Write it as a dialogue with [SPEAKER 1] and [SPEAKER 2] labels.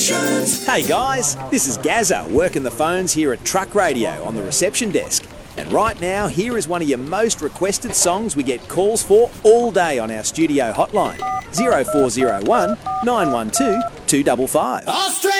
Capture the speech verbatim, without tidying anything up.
[SPEAKER 1] Solutions.
[SPEAKER 2] Hey guys, this is Gazza working the phones here at Truck Radio on the reception desk. And right now, here is one of your most requested songs we get calls for all day on our studio hotline. zero four zero one, nine one two, two five five.